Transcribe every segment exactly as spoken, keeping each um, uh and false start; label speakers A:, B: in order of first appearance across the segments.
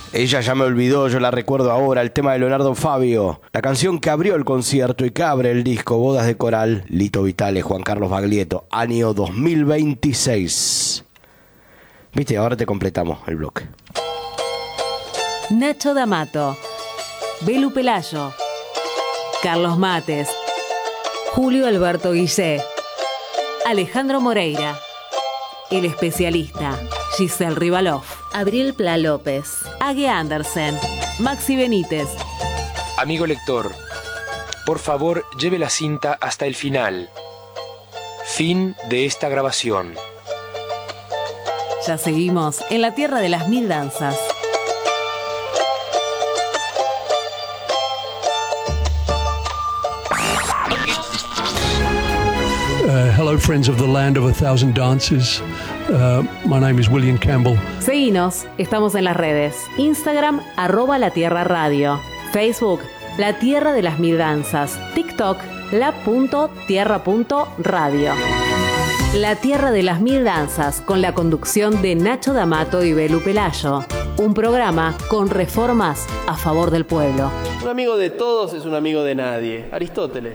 A: Ella ya me olvidó, yo la recuerdo ahora, el tema de Leonardo Fabio, la canción que abrió el concierto y que abre el disco Bodas de Coral, Lito Vitale, Juan Carlos Baglietto, año dos mil veintiséis. Viste, ahora te completamos el bloque.
B: Nacho D'Amato, Belu Pelayo, Carlos Mates, Julio Alberto Guillé, Alejandro Moreira, El Especialista, Giselle Rivalov,
C: Abril Pla López,
B: Ague Andersen, Maxi Benítez.
D: Amigo lector, por favor lleve la cinta hasta el final. Fin de esta grabación.
B: Ya seguimos en la tierra de las mil danzas.
E: Uh, hello, friends of the land of a thousand dances. Uh, my name is William Campbell.
B: Seguinos, estamos en las redes. Instagram, arroba La Tierra Radio. Facebook, La Tierra de las Mil Danzas. TikTok, la.tierra.radio. La Tierra de las Mil Danzas, con la conducción de Nacho D'Amato y Belu Pelayo. Un programa con reformas a favor del pueblo.
F: Un amigo de todos es un amigo de nadie. Aristóteles.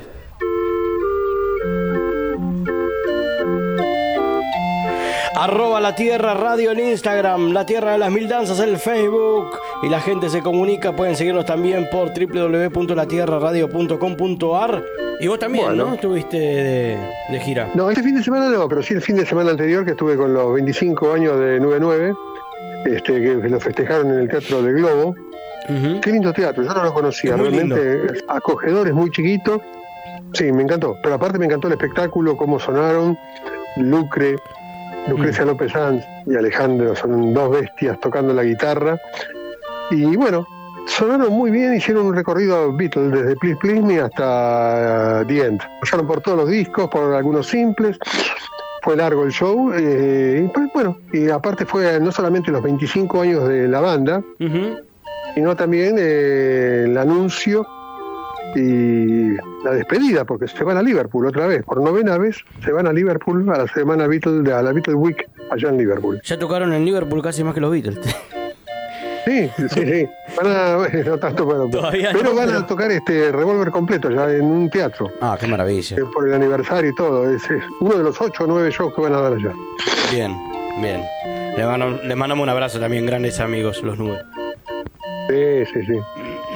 A: Arroba La Tierra Radio en Instagram, La Tierra de las Mil Danzas en el Facebook. Y la gente se comunica, pueden seguirnos también por doble u doble u doble u punto la tierra radio punto com punto a r. Y vos también, bueno, ¿no? Estuviste de, de gira.
G: No, este fin de semana no, pero sí el fin de semana anterior que estuve con los veinticinco años de nueve nueve, este, que lo festejaron en el Teatro del Globo. Uh-huh. Qué lindo teatro, yo no lo conocía, realmente es acogedor, es muy chiquito. Sí, me encantó, pero aparte me encantó el espectáculo, cómo sonaron. Lucre, Lucrecia mm. López Sanz y Alejandro son dos bestias tocando la guitarra. Y bueno, sonaron muy bien, hicieron un recorrido Beatles desde Please Please Me hasta uh, The End. Pasaron por todos los discos, por algunos simples. Fue largo el show. Eh, y pues, bueno, y aparte fue no solamente los veinticinco años de la banda, uh-huh. sino también eh, el anuncio y la despedida, porque se van a Liverpool otra vez, por novena vez se van a Liverpool a la semana Beatles, a la Beatles Week allá en Liverpool.
A: Ya tocaron en Liverpool casi más que los Beatles.
G: Sí, sí, sí. Van a, no tanto, pero, pero
A: no,
G: van
A: pero...
G: a tocar este Revolver completo ya en un teatro.
A: Ah, qué maravilla.
G: Eh, por el aniversario y todo. Es, es uno de los ocho o nueve shows que van a dar allá.
A: Bien, bien. Le, mando, le mandamos un abrazo también, grandes amigos, los Nubes.
G: Sí, sí, sí.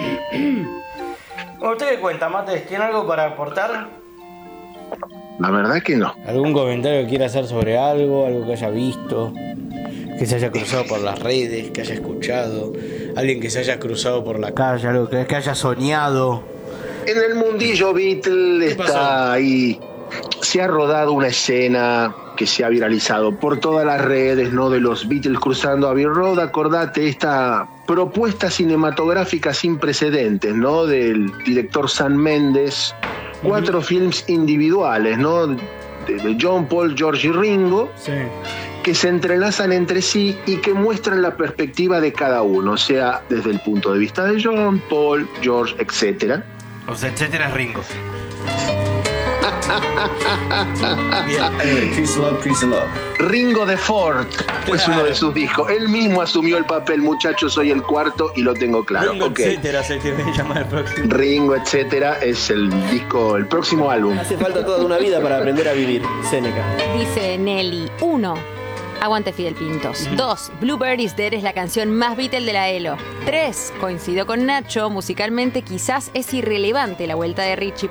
A: ¿Usted qué cuenta, Mates? ¿Tiene algo para aportar?
H: La verdad que no.
A: ¿Algún comentario que quiera hacer sobre algo? ¿Algo que haya visto? ¿Que se haya cruzado por las redes? ¿Que haya escuchado? ¿Alguien que se haya cruzado por la calle? ¿Algo que, que haya soñado?
H: En el mundillo Beatle está pasó? Ahí. Se ha rodado una escena que se ha viralizado por todas las redes, ¿no? De los Beatles cruzando Abbey Road. Acordate esta propuesta cinematográfica sin precedentes, ¿no? Del director Sam Mendes. Cuatro uh-huh. films individuales, ¿no? De, de John, Paul, George y Ringo.
A: Sí.
H: Que se entrelazan entre sí y que muestran la perspectiva de cada uno, o sea, desde el punto de vista de John, Paul, George, etcétera.
A: O sea, etcétera es Ringo.
H: Peace Love, Peace Love. Ringo de Ford es claro. Uno de sus discos. Él mismo asumió el papel, muchachos, soy el cuarto y lo tengo claro.
A: Ringo,
H: okay.
A: etcétera, es el que me llama el próximo.
H: Ringo, etcétera, es el disco, el próximo álbum.
F: Hace falta toda una vida para aprender a vivir. Seneca.
C: Dice Nelly. Uno. Aguante Fidel Pintos. Dos. Bluebird is Dead es la canción más Beatle de la Elo. Tres. Coincido con Nacho, musicalmente quizás es irrelevante la vuelta de Richie